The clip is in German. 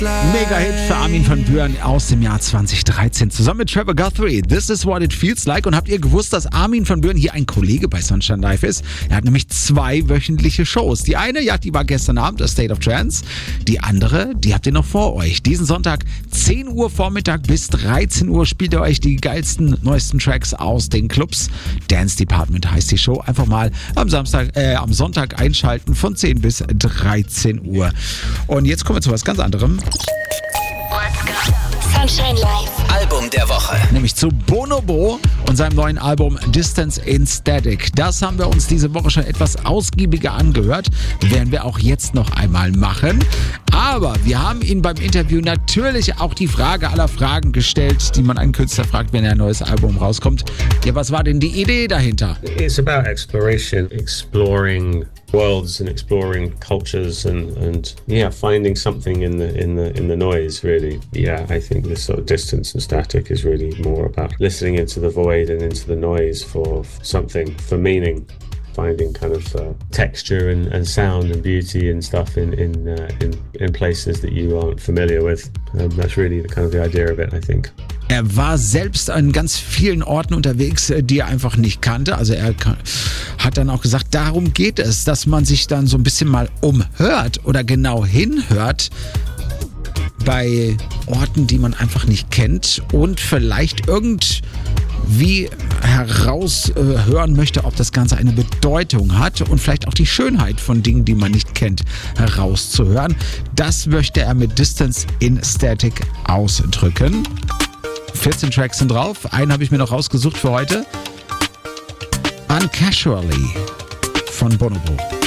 Mega-Hit für Armin van Buuren aus dem Jahr 2013 zusammen mit Trevor Guthrie. This is what it feels like. Und habt ihr gewusst, dass Armin van Buuren hier ein Kollege bei Sunshine Live ist? Er hat nämlich 2 wöchentliche Shows. Die eine, ja, die war gestern Abend, A State of Trance. Die andere, die habt ihr noch vor euch. Diesen Sonntag 10 Uhr Vormittag bis 13 Uhr spielt ihr euch die geilsten, neuesten Tracks aus den Clubs. Dance Department heißt die Show. Einfach mal am Sonntag einschalten von 10 bis 13 Uhr. Und jetzt kommen wir zu was ganz anderem. Sunshine Live. Album der Woche. Nämlich zu Bonobo und seinem neuen Album Distance in Static. Das haben wir uns diese Woche schon etwas ausgiebiger angehört. Werden wir auch jetzt noch einmal machen. Aber wir haben ihn beim Interview natürlich auch die Frage aller Fragen gestellt, die man einen Künstler fragt, wenn ein neues Album rauskommt. Ja, was war denn die Idee dahinter? It's about exploration, exploring worlds and exploring cultures and finding something in the noise, really. Yeah, I think this sort of Distance and Static is really more about listening into the void and into the noise for something, for meaning. Finding kind of texture and sound and beauty and stuff in places that you aren't familiar with. That's really the idea of it, I think. Er war selbst an ganz vielen Orten unterwegs, die er einfach nicht kannte. Also er hat dann auch gesagt, darum geht es, dass man sich dann so ein bisschen mal umhört oder genau hinhört bei Orten, die man einfach nicht kennt und vielleicht irgendwie heraushören möchte, ob das Ganze eine Bedeutung hat und vielleicht auch die Schönheit von Dingen, die man nicht kennt, herauszuhören. Das möchte er mit Distance in Static ausdrücken. 14 Tracks sind drauf. Einen habe ich mir noch rausgesucht für heute. Uncasually von Bonobo.